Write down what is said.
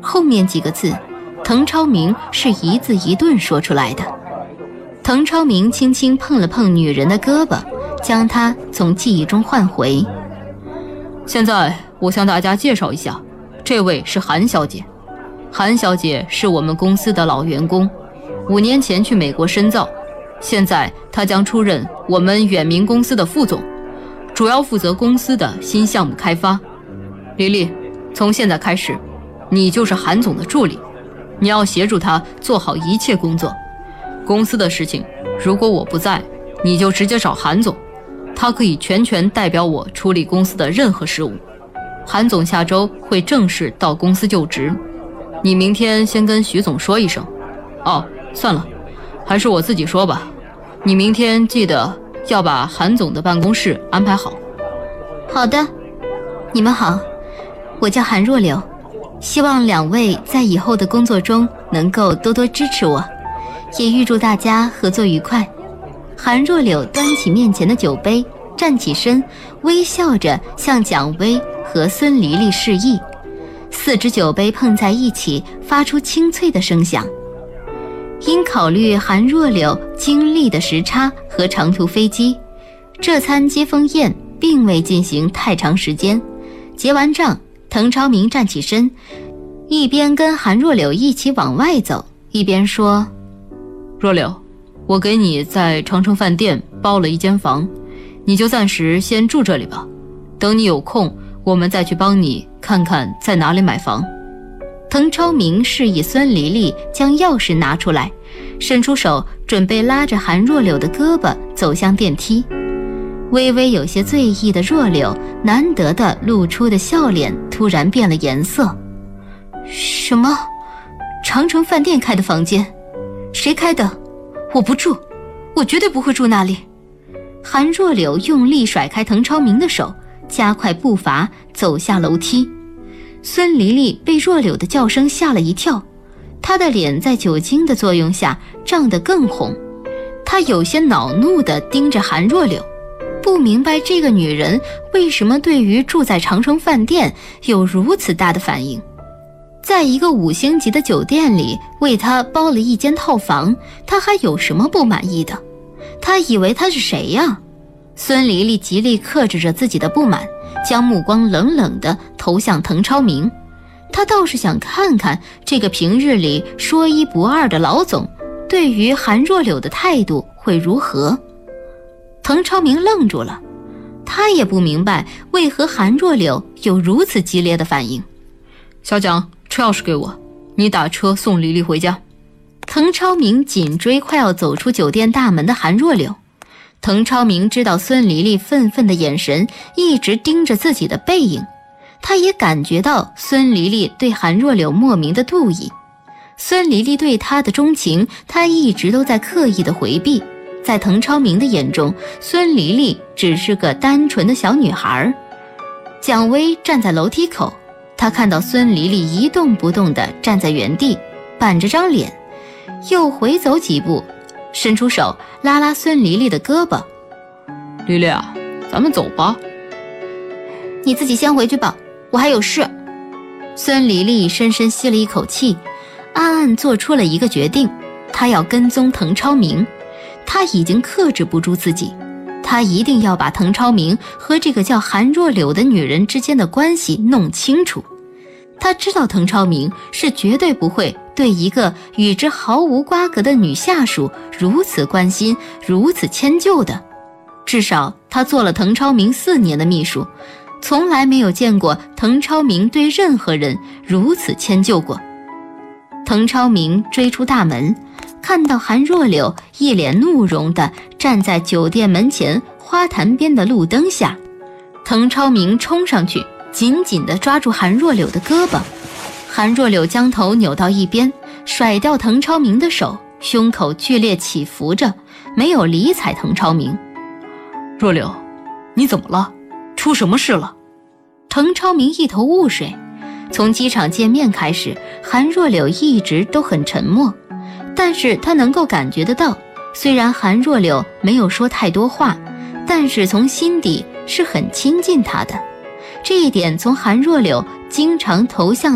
后面几个字，滕超明是一字一顿说出来的。滕超明轻轻碰了碰女人的胳膊，将她从记忆中唤回。 现在我向大家介绍一下，这位是韩小姐。韩小姐是我们公司的老员工，5年前去美国深造，现在她将出任我们远明公司的副总，主要负责公司的新项目开发。李丽，从现在开始，你就是韩总的助理，你要协助他做好一切工作。公司的事情，如果我不在，你就直接找韩总，他可以全权代表我处理公司的任何事务。韩总下周会正式到公司就职，你明天先跟徐总说一声。哦，算了，还是我自己说吧。你明天记得要把韩总的办公室安排好。 好的。你们好，我叫韩若柳，希望2位在以后的工作中能够多多支持我，也预祝大家合作愉快。韩若柳端起面前的酒杯，站起身，微笑着向蒋薇和孙黎黎示意。4只酒杯碰在一起，发出清脆的声响。因考虑韩若柳经历的时差和长途飞机，这餐接风宴并未进行太长时间。结完账，滕超明站起身，一边跟韩若柳一起往外走，一边说： 若柳，我给你在长城饭店包了一间房，你就暂时先住这里吧，等你有空我们再去帮你看看在哪里买房。 滕超明示意孙黎黎将钥匙拿出来，伸出手准备拉着韩若柳的胳膊走向电梯。微微有些醉意的若柳难得的露出的笑脸突然变了颜色。什么？长城饭店开的房间？谁开的？我不住，我绝对不会住那里。韩若柳用力甩开滕超明的手，加快步伐走下楼梯。孙黎黎被若柳的叫声吓了一跳，她的脸在酒精的作用下涨得更红。她有些恼怒地盯着韩若柳，不明白这个女人为什么对于住在长城饭店有如此大的反应。在一个5星级的酒店里为她包了一间套房，她还有什么不满意的？她以为她是谁呀？孙黎黎极力克制着自己的不满，将目光冷冷地投向滕超明。她倒是想看看这个平日里说一不二的老总对于韩若柳的态度会如何。滕超明愣住了，他也不明白为何韩若柳有如此激烈的反应。 小蒋，车钥匙给我，你打车送黎黎回家。 滕超明紧追快要走出酒店大门的韩若柳。滕超明知道孙黎黎愤愤的眼神一直盯着自己的背影，他也感觉到孙黎黎对韩若柳莫名的妒意。孙黎黎对他的钟情，他一直都在刻意的回避。在滕超明的眼中，孙黎黎只是个单纯的小女孩。蒋薇站在楼梯口，她看到孙黎黎一动不动地站在原地，板着张脸，又回走几步，伸出手拉拉孙黎黎的胳膊。 黎黎啊，咱们走吧。 你自己先回去吧，我还有事。孙黎黎深深吸了一口气，暗暗做出了一个决定，她要跟踪滕超明。他已经克制不住自己，他一定要把滕超明和这个叫韩若柳的女人之间的关系弄清楚。他知道滕超明是绝对不会对一个与之毫无瓜葛的女下属如此关心，如此迁就的。至少他做了滕超明4年的秘书，从来没有见过滕超明对任何人如此迁就过。滕超明追出大门，看到韩若柳一脸怒容地站在酒店门前花坛边的路灯下，滕超明冲上去紧紧地抓住韩若柳的胳膊。韩若柳将头扭到一边，甩掉滕超明的手，胸口剧烈起伏着，没有理睬滕超明。 若柳，你怎么了？出什么事了？ 滕超明一头雾水。从机场见面开始，韩若柳一直都很沉默，但是他能够感觉得到，虽然韩若柳没有说太多话，但是从心底是很亲近他的。这一点从韩若柳经常投向